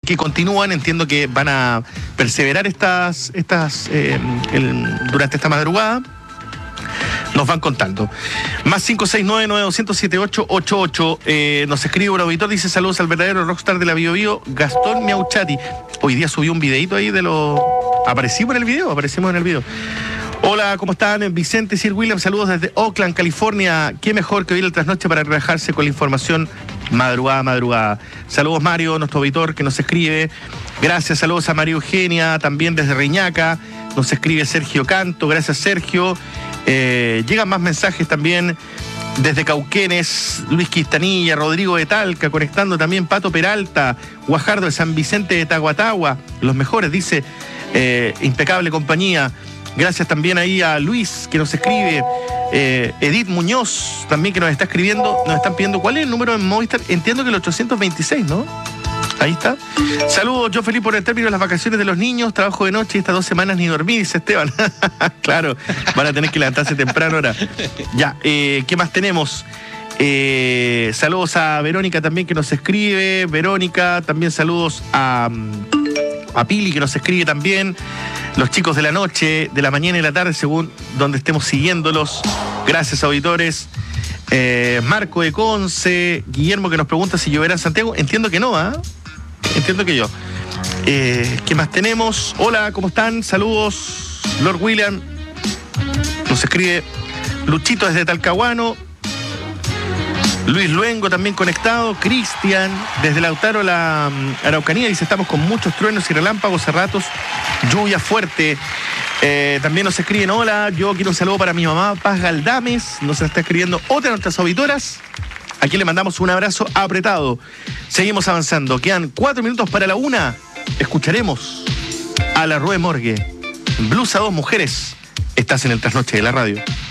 que continúan. Entiendo que van a perseverar durante esta madrugada. Nos van contando. Más 569-9200-7888. Nos escribe un auditor, dice: saludos al verdadero rockstar de la Bio Bio, Gastón Miauchati. Hoy día subió un videito ahí de los... Aparecimos en el video. Hola, ¿cómo están? Vicente Sir William, saludos desde Oakland, California. Qué mejor que oír el trasnoche para relajarse con la información madrugada. Saludos, Mario, nuestro auditor que nos escribe. Gracias, saludos a María Eugenia, también desde Reñaca. Nos escribe Sergio Canto, gracias, Sergio. Llegan más mensajes también desde Cauquenes, Luis Quistanilla, Rodrigo de Talca, conectando también Pato Peralta, Guajardo de San Vicente de Tahuatahua, los mejores, dice, impecable compañía. Gracias también ahí a Luis que nos escribe, Edith Muñoz también que nos está escribiendo, nos están pidiendo cuál es el número en Movistar, entiendo que el 826, ¿no? Ahí está. Saludos, yo feliz por el término de las vacaciones de los niños, trabajo de noche y estas 2 semanas ni dormí, dice Esteban. Claro, van a tener que levantarse temprano ahora. Ya, ¿qué más tenemos? Saludos a Verónica también que nos escribe. Verónica, también saludos a Pili que nos escribe también. Los chicos de la noche, de la mañana y la tarde, según donde estemos siguiéndolos. Gracias, auditores. Marco de Conce, Guillermo que nos pregunta si lloverá en Santiago. Entiendo que no, entiendo que yo. ¿Qué más tenemos? Hola, ¿cómo están? Saludos, Lord William. Nos escribe Luchito desde Talcahuano. Luis Luengo también conectado. Cristian desde Lautaro, la Araucanía, dice: estamos con muchos truenos y relámpagos a ratos, lluvia fuerte. También nos escriben: hola, yo quiero un saludo para mi mamá Paz Galdames. Nos está escribiendo otra de nuestras auditoras. Aquí le mandamos un abrazo apretado. Seguimos avanzando. Quedan 4 minutos para la 1. Escucharemos a la Rue Morgue. Blues a 2 mujeres. Estás en el trasnoche de la radio.